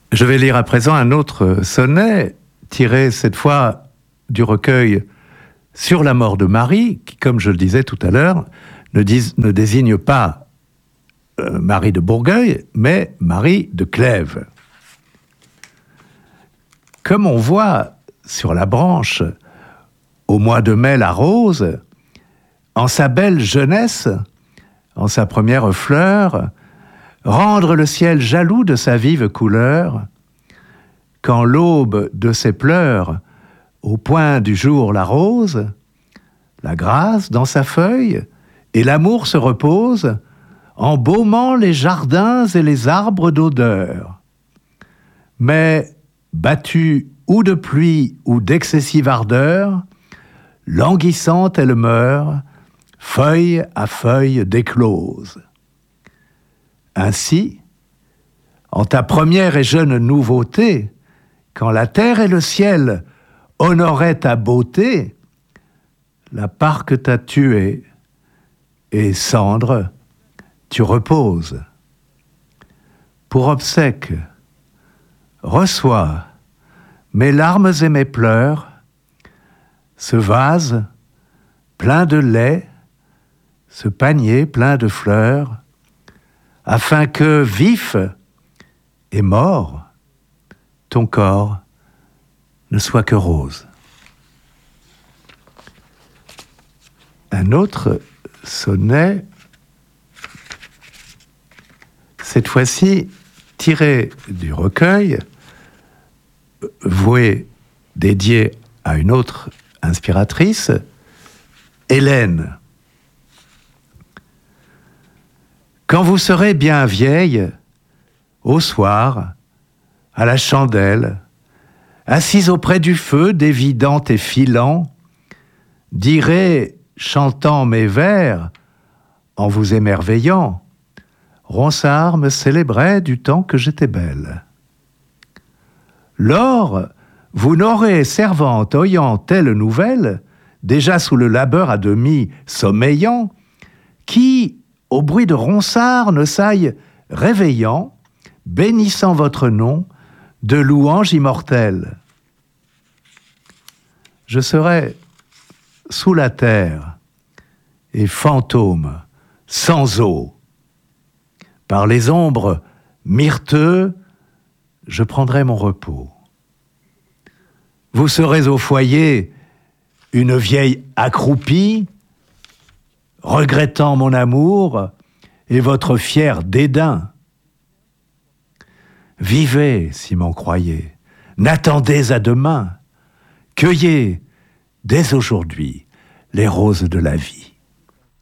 Je vais lire à présent un autre sonnet, tiré cette fois du recueil Sur la mort de Marie, qui, comme je le disais tout à l'heure, ne désigne pas Marie de Bourgueil, mais Marie de Clèves. Comme on voit sur la branche, au mois de mai la rose, en sa belle jeunesse, en sa première fleur, rendre le ciel jaloux de sa vive couleur, quand l'aube de ses pleurs, au point du jour la rose, la grâce dans sa feuille, et l'amour se repose, embaumant les jardins et les arbres d'odeur. Mais, battue ou de pluie ou d'excessive ardeur, languissante elle meurt, feuille à feuille d'éclose. Ainsi, en ta première et jeune nouveauté, quand la terre et le ciel honoraient ta beauté, la part que t'as tuée, et cendre, tu reposes. Pour obsèque, reçois mes larmes et mes pleurs, ce vase plein de lait, ce panier plein de fleurs, afin que, vif et mort, ton corps ne soit que rose. Un autre sonnet, cette fois-ci tiré du recueil, dédié à une autre inspiratrice, Hélène. Quand vous serez bien vieille, au soir, à la chandelle, assise auprès du feu, dévidant et filant, direz, chantant mes vers, en vous émerveillant, Ronsard me célébrait du temps que j'étais belle. Lors, vous n'aurez servante oyant telle nouvelle, déjà sous le labeur à demi sommeillant, qui, au bruit de Ronsard, ne s'aille réveillant, bénissant votre nom, de louange immortelle. Je serai sous la terre et fantôme sans eau. Par les ombres myrteux, je prendrai mon repos. Vous serez au foyer une vieille accroupie, regrettant mon amour et votre fier dédain. Vivez si m'en croyez, n'attendez à demain, cueillez dès aujourd'hui les roses de la vie.